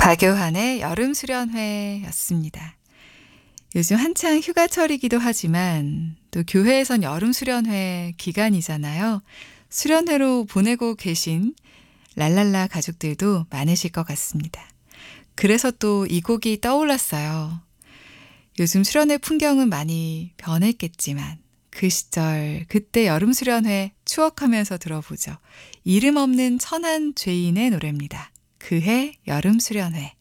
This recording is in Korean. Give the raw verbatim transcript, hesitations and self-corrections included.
박요한의 여름 수련회였습니다. 요즘 한창 휴가철이기도 하지만 또 교회에선 여름 수련회 기간이잖아요. 수련회로 보내고 계신 랄랄라 가족들도 많으실 것 같습니다. 그래서 또 이 곡이 떠올랐어요. 요즘 수련회 풍경은 많이 변했겠지만 그 시절 그때 여름 수련회 추억하면서 들어보죠. 이름 없는 천한 죄인의 노래입니다. 그해 여름 수련회.